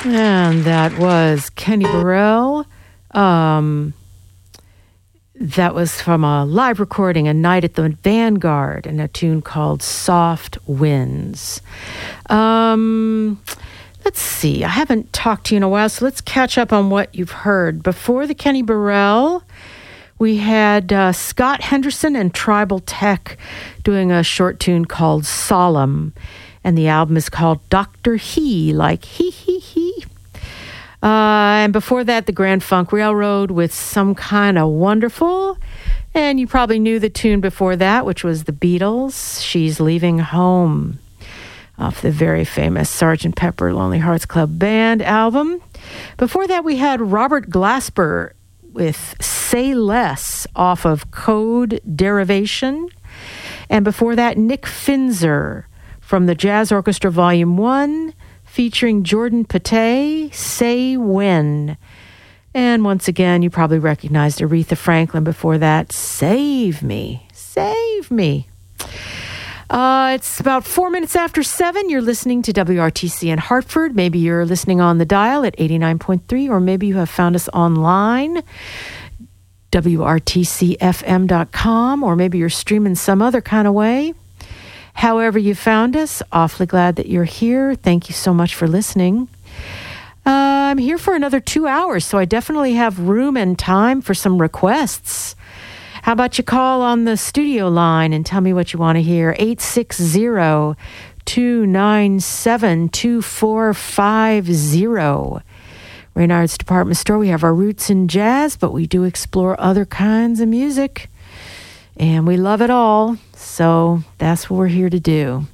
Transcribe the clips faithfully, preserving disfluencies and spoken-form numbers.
And that was Kenny Burrell. Um, that was from a live recording, A Night at the Vanguard, and a tune called Soft Winds. Um, let's see. I haven't talked to you in a while, so let's catch up on what you've heard. Before the Kenny Burrell, we had uh, Scott Henderson and Tribal Tech doing a short tune called Solemn. And the album is called Doctor He, like he, he, he. Uh, and before that, the Grand Funk Railroad with Some Kind of Wonderful. And you probably knew the tune before that, which was the Beatles, She's Leaving Home, off the very famous Sergeant Pepper Lonely Hearts Club Band album. Before that, we had Robert Glasper with Say Less off of Code Derivation. And before that, Nick Finzer from the Jazz Orchestra Volume one, featuring Jordan Patay, Say When. And once again, you probably recognized Aretha Franklin before that, Save Me, Save Me. Uh, it's about four minutes after seven. You're listening to W R T C in Hartford. Maybe you're listening on the dial at eighty-nine point three, or maybe you have found us online, W R T C F M dot com, or maybe you're streaming some other kind of way. However you found us, awfully glad that you're here. Thank you so much for listening. Uh, I'm here for another two hours, so I definitely have room and time for some requests. How about you call on the studio line and tell me what you want to hear? eight six zero, two nine seven, two four five zero. Raynard's Department Store. We have our roots in jazz, but we do explore other kinds of music. And we love it all. So that's what we're here to do.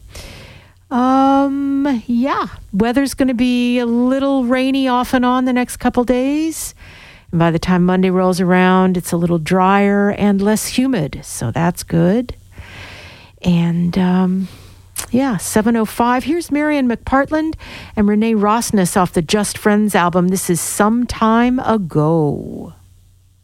Um, yeah, weather's going to be a little rainy off and on the next couple days. And by the time Monday rolls around, it's a little drier and less humid. So that's good. And, um, yeah, seven oh five. Here's Marian McPartland and Renee Rossness off the Just Friends album. This is Some Time Ago.